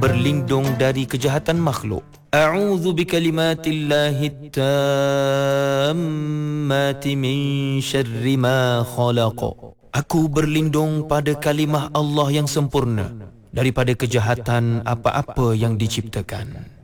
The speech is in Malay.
berlindung dari kejahatan makhluk. A'udzu bikalimatillahi tammati min syarri ma khalaq. Aku berlindung pada kalimah Allah yang sempurna daripada kejahatan apa-apa yang diciptakan.